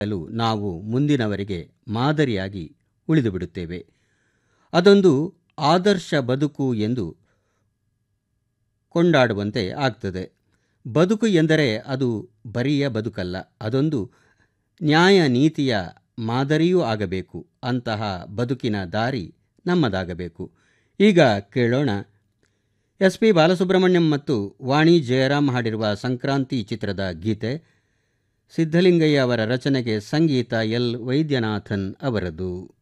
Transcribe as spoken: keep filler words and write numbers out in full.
ನಾವು ಮುಂದಿನವರಿಗೆ ಮಾದರಿಯಾಗಿ ಉಳಿದುಬಿಡುತ್ತೇವೆ. ಅದೊಂದು ಆದರ್ಶ ಬದುಕು ಎಂದು ಕೊಂಡಾಡುವಂತೆ ಆಗ್ತದೆ. ಬದುಕು ಎಂದರೆ ಅದು ಬರಿಯ ಬದುಕಲ್ಲ, ಅದೊಂದು ನ್ಯಾಯ ನೀತಿಯ ಮಾದರಿಯೂ ಆಗಬೇಕು. ಅಂತಹ ಬದುಕಿನ ದಾರಿ ನಮ್ಮದಾಗಬೇಕು. ಈಗ ಕೇಳೋಣ ಎಸ್ ಪಿ ಬಾಲಸುಬ್ರಹ್ಮಣ್ಯಂ ಮತ್ತು ವಾಣಿ ಜಯರಾಮ್ ಹಾಡಿರುವ ಸಂಕ್ರಾಂತಿ ಚಿತ್ರದ ಗೀತೆ. ಸಿದ್ಧಲಿಂಗಯ್ಯ ಅವರ ರಚನೆಗೆ ಸಂಗೀತ ಎಲ್ ವೈದ್ಯನಾಥನ್ ಅವರದು.